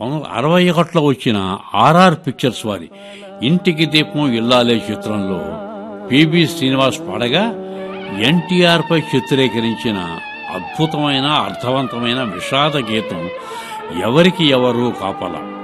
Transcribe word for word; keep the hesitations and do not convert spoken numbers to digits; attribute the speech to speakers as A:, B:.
A: అరవై ఒకటిలో వచ్చిన ఆర్ఆర్ పిక్చర్స్ వారి ఇంటికి దీపం ఇల్లాలే చిత్రంలో పిబి శ్రీనివాస్ పాడగా ఎన్టీఆర్ పై చిత్రీకరించిన అద్భుతమైన అర్థవంతమైన విషాద గీతం ఎవరికి ఎవరు కాపలా.